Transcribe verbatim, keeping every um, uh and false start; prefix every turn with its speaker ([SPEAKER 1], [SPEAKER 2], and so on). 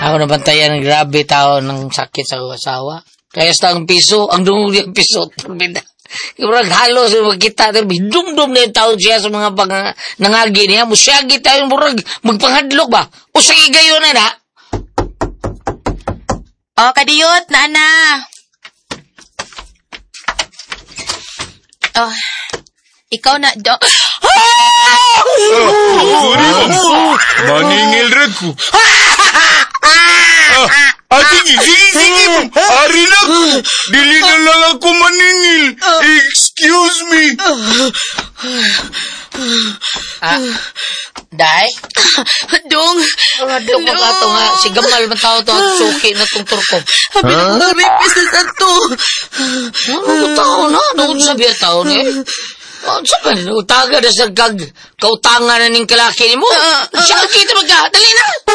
[SPEAKER 1] Ako nabantayan ng grabe tao ng sakit sa asawa. Kaya sa ang piso, ang dungog niyang piso. Ibrang halos kita dumdum na yung tao siya sa mga pang nangagi niya. Musyagi tayo murag magpanghadlok ba? O sa igayon na na.
[SPEAKER 2] O, kadiyot, naana. Oh, ikaw na, do.
[SPEAKER 3] Ah, sorry, ma'am. Maningil red ko. Ah, ah, sige, sige, sige, ma'am. Ari na ko. Dili na lang ako maningil. Excuse me.
[SPEAKER 1] Ah, Day?
[SPEAKER 2] Dong.
[SPEAKER 1] Dong mo ka ito nga. Si Gamal man tao ito at suki na itong turko.
[SPEAKER 2] Habi na kong ripis na sa to.
[SPEAKER 1] Ano tao na? Ano sabi ang tao niya? Ano sabi? Utaga na sa kag kautangan na ning kalaki ni mo. Siya kita magka. Dali na!